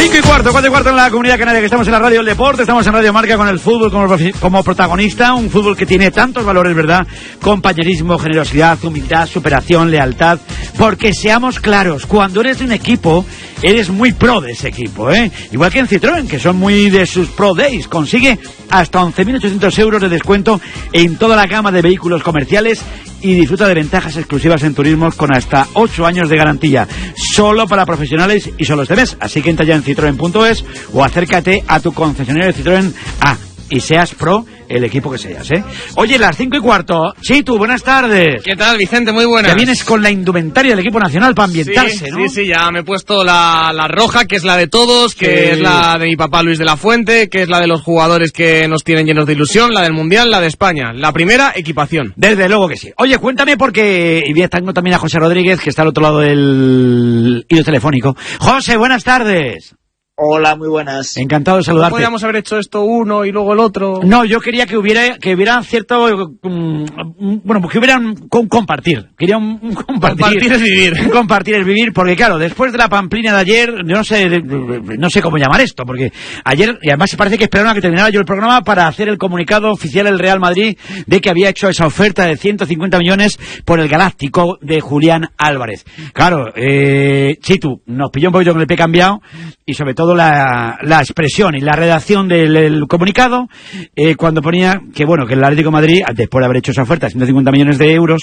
5:15, 4:15 en la Comunidad Canaria, que estamos en la Radio del Deporte, estamos en Radio Marca con el fútbol como protagonista, un fútbol que tiene tantos valores, ¿verdad? Compañerismo, generosidad, humildad, superación, lealtad, porque seamos claros, cuando eres de un equipo, eres muy pro de ese equipo, ¿eh? Igual que en Citroën, que son muy de sus Pro Days, consigue hasta 11.800 euros de descuento en toda la gama de vehículos comerciales y disfruta de ventajas exclusivas en turismos con hasta 8 años de garantía, solo para profesionales y solo este mes. Así que entra ya en citroen.es o acércate a tu concesionario de Citroën y seas pro el equipo que seas, ¿eh? Oye, las 5:15, Chitu, buenas tardes. ¿Qué tal, Vicente? Muy buenas. Ya vienes con la indumentaria del equipo nacional para ambientarse, ¿no? Sí, ya me he puesto la roja, que es la de todos, que es la de mi papá Luis de la Fuente, que es la de los jugadores que nos tienen llenos de ilusión, la del Mundial, la de España. La primera, equipación. Desde luego que sí. Oye, cuéntame porque... Y tengo también a José Rodríguez, que está al otro lado del hilo telefónico. José, buenas tardes. Hola, muy buenas. Encantado de saludarte. ¿No podíamos haber hecho esto uno y luego el otro? No, yo quería que hubiera cierto... bueno, pues que hubiera un compartir. Quería un compartir. Compartir es vivir. Un compartir es vivir, porque claro, después de la pamplina de ayer, no sé cómo llamar esto, porque ayer, y además parece que esperaron a que terminara yo el programa para hacer el comunicado oficial del Real Madrid de que había hecho esa oferta de 150 millones por el Galáctico de Julián Álvarez. Claro, Chitu, nos pilló un poquito con el pie cambiado, y sobre todo la expresión y la redacción del comunicado, cuando ponía que bueno, que el Atlético de Madrid, después de haber hecho esa oferta de 150 millones de euros,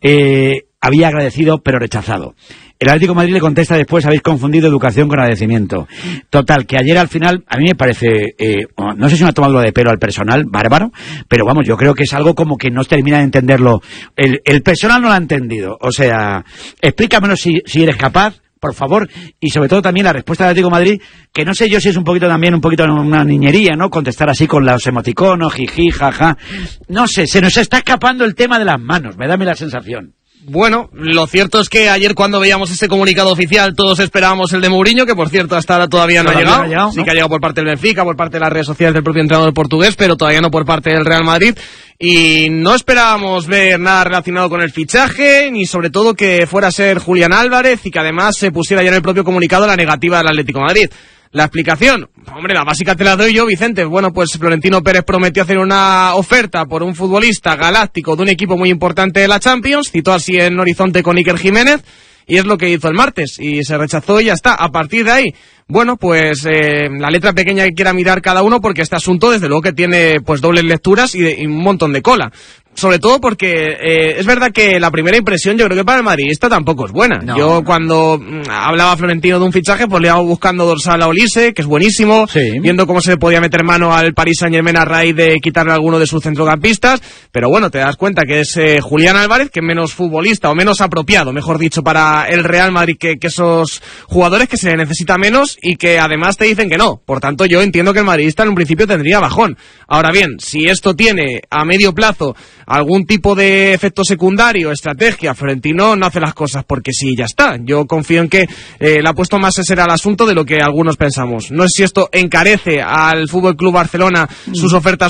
había agradecido pero rechazado. El Atlético de Madrid le contesta después: habéis confundido educación con agradecimiento. Total, que ayer al final, a mí me parece, no sé si me ha tomado de pelo al personal, bárbaro, pero vamos, yo creo que es algo como que no termina de entenderlo. El personal no lo ha entendido. O sea, explícamelo si eres capaz, por favor, y sobre todo también la respuesta del Atlético de Madrid, que no sé yo si es un poquito una niñería, ¿no? Contestar así con los emoticonos, jiji, jaja. No sé, se nos está escapando el tema de las manos, me da la sensación. Bueno, lo cierto es que ayer cuando veíamos ese comunicado oficial todos esperábamos el de Mourinho, que por cierto hasta ahora todavía no ha llegado. Sí, ¿no? Que ha llegado por parte del Benfica, por parte de las redes sociales del propio entrenador portugués, pero todavía no por parte del Real Madrid. Y no esperábamos ver nada relacionado con el fichaje, ni sobre todo que fuera a ser Julián Álvarez, y que además se pusiera ya en el propio comunicado la negativa del Atlético de Madrid. La explicación, hombre, la básica te la doy yo, Vicente. Bueno, pues Florentino Pérez prometió hacer una oferta por un futbolista galáctico de un equipo muy importante de la Champions, citó así en Horizonte con Iker Jiménez, y es lo que hizo el martes, y se rechazó y ya está. A partir de ahí, bueno, pues la letra pequeña que quiera mirar cada uno, porque este asunto desde luego que tiene pues dobles lecturas y un montón de cola. Sobre todo porque es verdad que la primera impresión yo creo que para el madridista tampoco es buena. No. Yo cuando hablaba Florentino de un fichaje, pues le iba buscando dorsal a Olise, que es buenísimo, sí, viendo cómo se le podía meter mano al Paris Saint-Germain a raíz de quitarle a alguno de sus centrocampistas, pero bueno, te das cuenta que es Julián Álvarez, que es menos futbolista o menos apropiado, mejor dicho, para el Real Madrid que esos jugadores, que se le necesita menos y que además te dicen que no. Por tanto, yo entiendo que el madridista en un principio tendría bajón. Ahora bien, si esto tiene a medio plazo algún tipo de efecto secundario, estrategia, Florentino no hace las cosas porque sí, ya está. Yo confío en que le ha puesto más ese al asunto de lo que algunos pensamos. No sé si esto encarece al Fútbol Club Barcelona sus ofertas